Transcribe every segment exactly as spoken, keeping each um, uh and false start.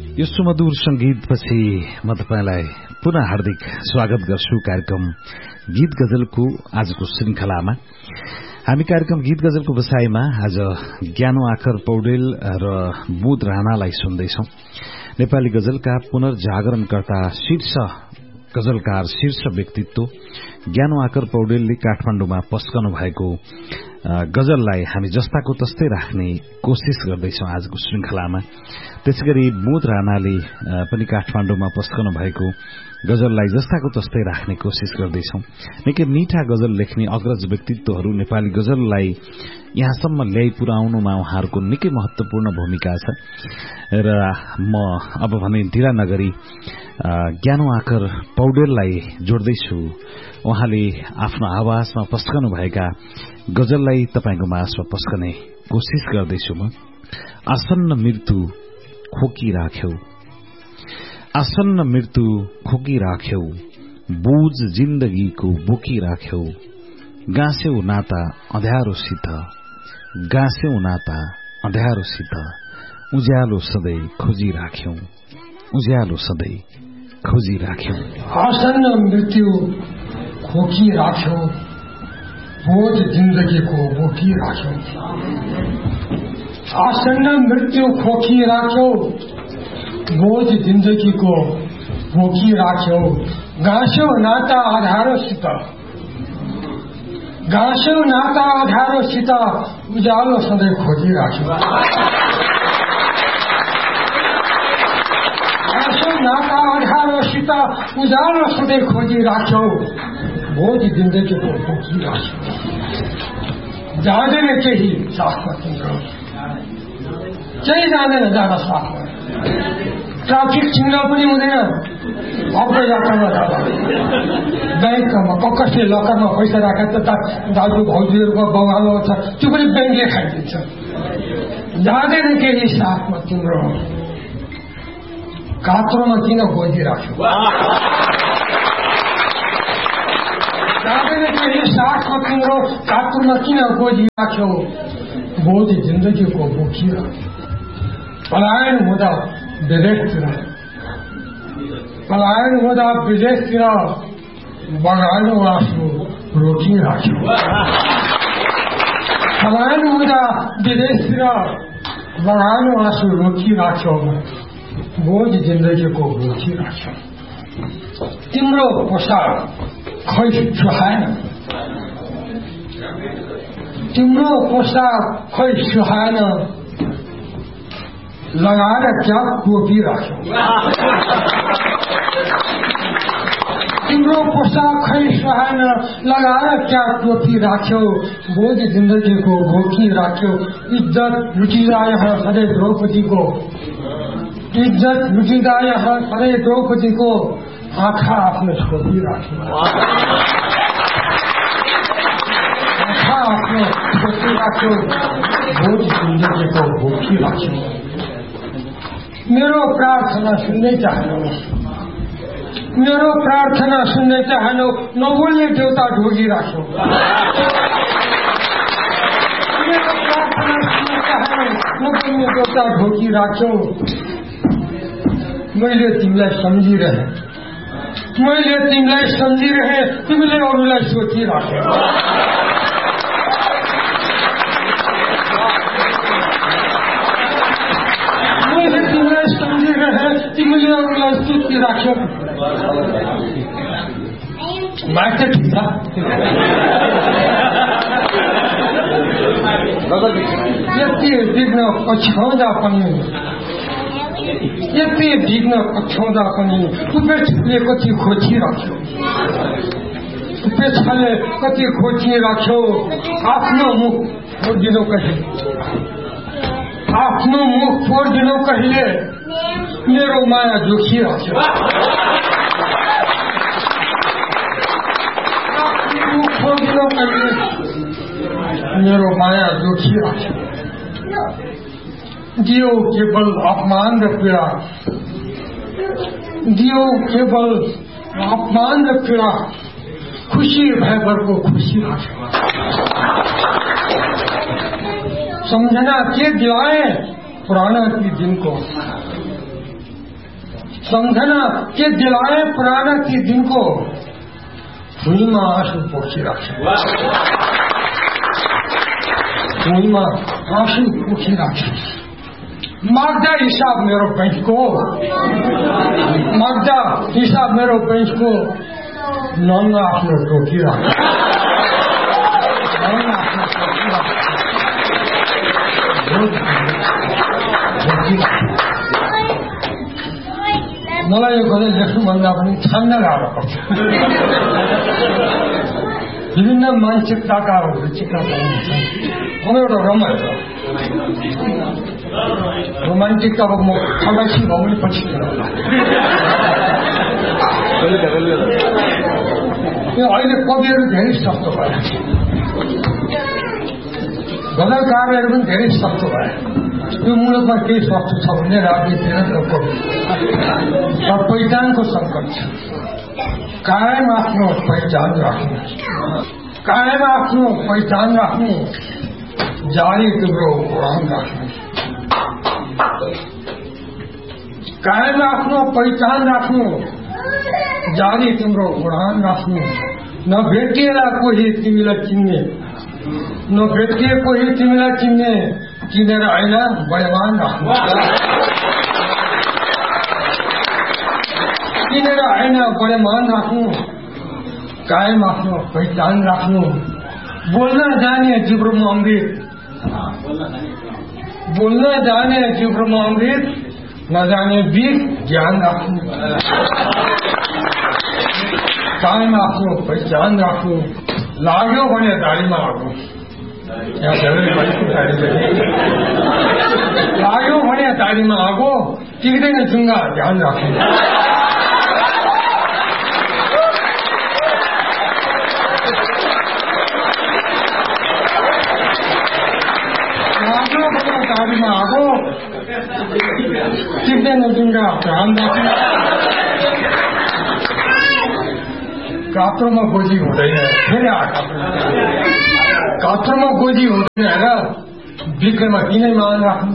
यो सुमधुर संगीतपछि म तपाईलाई पुनः हार्दिक स्वागत गर्छु कार्यक्रम गीत गजलको आजको श्रृंखलामा। हामी कार्यक्रम गीत गजलको बसाईमा आज ज्ञानो आकर पौडेल र बुध राणालाई सुन्दैछौं। नेपाली गजलका पुनर्जागरणकर्ता शीर्ष गजलकार शीर्ष व्यक्तित्व ज्ञानो आकर पौडेलले काठमाडौँमा पस्कनु भएको गजललाई हामी जस्ताको तस्तै राख्ने कोशिश गर्दैछौं आजको श्रृंखलामा। त्यसैगरी बुध राणाले पनि काठमाडौँमा पस्कनु भएको गजललाई जस्ताको तस्तै राख्ने कोशिश गर्दैछौं। निकै मीठा गजल लेख्ने अग्रज व्यक्तित्वहरू नेपाली गजललाई यहाँसम्म ल्याइ पुर्याउनुमा उहाँहरूको निकै महत्वपूर्ण भूमिका छ र म अब भने ढिला नगरी ज्ञानो आकर पौडेललाई जोड्दैछु। उहाँले आफ्नो आवाजमा पस्कनु भएका गजललाई तपाईको माझमा पस्कने कोशिश गर्दैछु। म आसन्न मृत्यु खोकी राख्यौ, आसन्न मृत्यु खोकी राख्यौ, बोझ जिन्दगीको बोकी राख्यौ, गाँस्यौ नाता अँध्यारोसित, गाँस्यौ नाता अँध्यारोसित, उज्यालो सधैँ खोजी राख्यौ, उज्यालो सधैँ खोजी राख्यौ। आसन्न मृत्यु खोकी राख्यौ, बोझ जिन्दगीको बोकी राख्यौ, आसन्न मृत्यु खोकी राख्यौ, बोझ जिन्दगीको बोकी राख्यौ, गाँस्यौ नाता आधारोसित, गाँस्यौ नाता आधारोसित, उज्यालो सधैँ खोजी राख्यौ, गाँस्यौ नाता आधारोसित, उज्यालो सधैँ खोजी राख्यौ, बोझ जिन्दगीको बोकी राख्यौ। जाँदैन केही साथमा तिम्रो, केही जाँदैन जाँदा साथमा, ट्राफिक छिन्न पनि हुँदैन अर्को यात्रामा जाँदा। ब्याङ्कमा कसले लकरमा पैसा राखेर त दाजु भाउजूहरूको बगालो छ त्यो पनि ब्याङ्कले खाइदिन्छ। जाँदैन केही साथमा तिम्रो, कात्रोमा किन गोजी राख्यौ, जाँदैन केही साथमा तिम्रो, कात्रोमा किन गोजी राख्यौ, बोझ जिन्दगीको बोकी राख्यौ। पलायन हुँदा विदेशतिर, पलायन हुँदा विदेशतिर, बगानो आँसु रोकी राख्यौ, पलायन हुँदा विदेशतिर, बगानो आँसु रोकी राख्यौ, बोझ जिन्दगीको बोकी राख्यौ। तिम्रो पोसाक खै सुहाएन, तिम्रो पोसाक खै सुहाएन, लगाएर क्या टोपी राख्यौ, तिम्रो पोसाक खै सुहाएन, लगाएर क्या टोपी राख्यौ, बोझ जिन्दगीको बोकी राख्यौ। इज्जत लुटिँदा यहाँ सधैँ द्रौपदीको, इज्जत लुटिँदा यहाँ सधैँ द्रौपदीको, आँखा आफ्नो छोपी राख्यौ, आँखा आफ्नो छोपी राख्यौ, बोझ जिन्दगीको बोकी राख्यौ। मेरो प्रार्थना सुन्नै चाहनु, मेरो प्रार्थना सुन्नै चाहनु, नबोल्ने देउता ढोगी राख्यौ, मेरो प्रार्थना सुन्नै चाहनु, नबोल्ने देउता ढोगी राख्यौ। मैले तिमीलाई सम्झिरहे, मैले तिमीलाई सम्झिरहे, तिमीले अरूलाई सोचिराख्यौ, मैले तिमीलाई सम्झिरहे, तिमीले अरूलाई सोचिराख्यौ। माइक त ठिक छ, यति विघ्न पछ्याउँदा पनि, यति विघ्न पछ्याउँदा पनि उपेक्षाले कति खोजिराख्यौ, उपेक्षाले कति खोजिराख्यौ। आफ्नो मुख छोडिदिनु कहिले, आफ्नो मुख छोडिदिनु कहिले, मेरो माया जोखिराख्यौ, मुख छोडिदिनु कहिले, मेरो माया जोखिराख्यौ। दियो केवल अपमान र पीडा, दियो केवल अपमान र पीडा, खुशी भएभरको खुशी राख्यौ। सम्झना के दिलाए पुराना ती दिन को, सम्झना के दिलाए पुराना ती दिनको भुइँमा आँसु पोखिराख्छ भुइँमा आँसु पोखिराख्छ माग्दा हिसाब मेरो बैंकको माग्दा हिसाब मेरो बैंकको नङ्गा आफ्नो टोकिराख्छ नङ्गा आफ्नो टोकिराख्छ मलाई यो गजल लेख्नुभन्दा पनि छान्न गाह्रो पर्छ विभिन्न मानसिकताका चित्र म एउटा रमाइलो रोमान्टिक अब म खलासी भए पनि पछि यो अहिले कविहरू धेरै सस्तो भए गजलकारहरू पनि धेरै सस्तो भए यो मुलुकमा केही सस्तो छ भने राजनीति र कवि र पहिचानको सङ्कट छ कायम आफ्नो पहिचान राख्नु कायम आफ्नो पहिचान राख्नु जारी तिम्रो उडान राख्नु कायम आफ्नो पहिचान राख्नु जारी तिम्रो उडान राख्नु नभेटिएला कोही तिमीलाई चिन्ने नभेटिए कोही तिमीलाई चिन्ने चिनेर होइन बलवान राख्नु चिनेर होइन बलवान राख्नु कायम आफ्नो पहिचान राख्नु बोल्न जाने जिब्रोमा अमृत बोल्न जाने जिब्रोमा अमृत नजाने बिग ज्ञान राख्नु कायम आफ्नो पहिचान राख्नु लाग्यो भने दारीमा आगो यहाँ लाग्यो भने दारीमा आगो टिक्दैन जुङ्गा ध्यान राख्नु लाग्यो भने दारीमा आगो टिक्दैन जुङ्गा ध्यान राख्नु कात्रोमा गोजी हुँदैन फेरि कात्रोमा गोजी हुँदैन हेर बिक्रीमा किन इमान राख्नु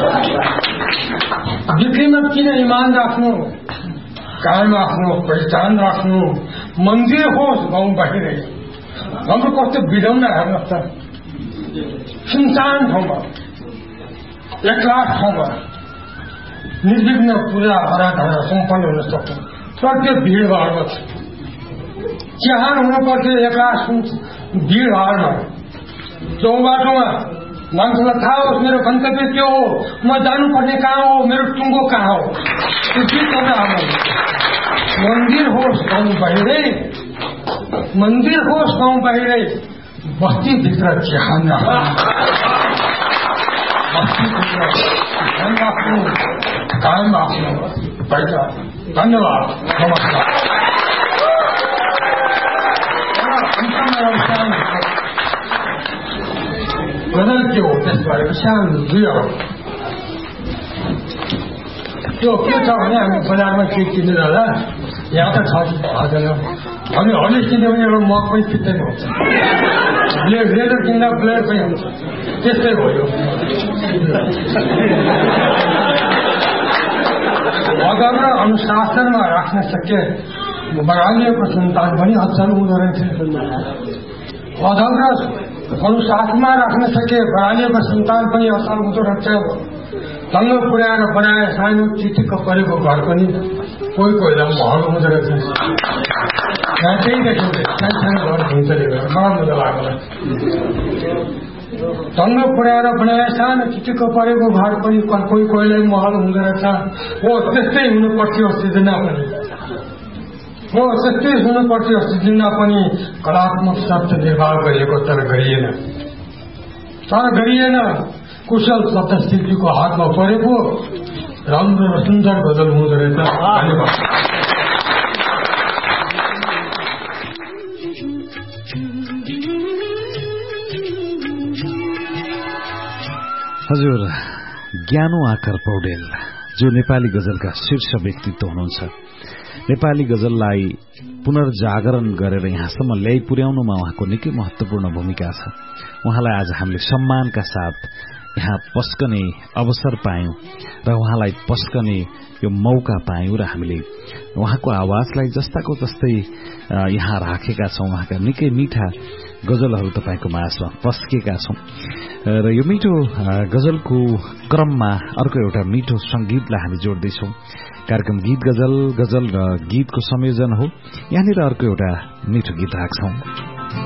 बिक्रीमा किन इमान राख्नु कायम आफ्नो पहिचान राख्नु मन्दिर होस् गाउँ बाहिरै हाम्रो कस्तो बिडौना हेर्नुहोस् त सुनसान ठाउँमा एक्लास ठाउँमा निर्विघ्न पूजा आराधना सम्पन्न हुन सक्छ तर त्यो भिडभाडमा छ चिहान हुनुपर्थ्यो एक्लास भिडभाडमा चौबाटोमा मान्छेलाई थाहा होस् मेरो गन्तव्य के हो म जानुपर्ने कहाँ हो मेरो टुङ्गो कहाँ हो त्यो के गर्न मन्दिर होस् गाउँ बाहिरै मन्दिर होस् गाउँ बाहिरै बस्तीभित्र चिहान बस्तीभित्र चिहान राख्नु कायम आफ्नो पहिचान धन्यवाद नमस्कार गजल के हो त्यसबारे सानो दुई त्यो के छ भने हामी बजारमा केही किन्नु जाँदा यहाँ त छ हजुर हामी हर्लिक्स किन्यो भने एउटा मग पनि फिट्दैन हुन्छ ब्लेड ब्लेडर किन्दा ब्लेड पनि हुन्छ त्यस्तै भयो अदर र अनुशासनमा राख्न सके बरालिएको सन्तान पनि अचल हुँदो रहेछ अदर र अनुशासनमा राख्न सके बरालिएको सन्तान पनि अचल हुँदो रहेछ तल्लो पुर्याएर बनाए सानो चिटिक्क परेको घर पनि कोही कोहीलाई महल हुँदो रहेछ यहाँ त्यही देखिन्छ सानो सानो घर हिँड्छले गरेर मलाई मजा लाग्यो तल्लो पुर्याएर बनाए सानो चिटिक्क परेको घर पनि कोही कोहीलाई महल हुँदो रहेछ हो त्यस्तै हुनुपर्थ्यो सृजना पनि हो त्यस्तै हुनुपर्थ्यो सृजना पनि कलात्मक शब्द निर्वाह गरिएको तर गरिएन तर गरिएन कुशल शब्दशिल्पीको हातमा परेको राम्रो र सुन्दर गजल हुँदो रहेछ धन्यवाद हजुर ज्ञानो आकर पौडेल जो नेपाली गजलका शीर्ष व्यक्तित्व हुनुहुन्छ नेपाली गजललाई पुनर्जागरण गरेर यहाँसम्म ल्याइ पुर्याउनुमा उहाँको निकै महत्वपूर्ण भूमिका छ उहाँलाई आज हामीले सम्मानका साथ यहाँ पस्कने अवसर पायौं र उहाँलाई पस्कने यो मौका पायौं र हामीले उहाँको आवाजलाई जस्ताको जस्तै यहाँ राखेका छौं। उहाँका निकै मीठा गजलहरू तपाईको माझमा पस्केका छौं र यो मिठो गजलको क्रममा अर्को एउटा मिठो संगीतलाई हामी जोड्दैछौं। कार्यक्रम गीत गजल गजल र गीतको संयोजन हो। यहाँनिर अर्को एउटा मिठो गीत राख्छौं।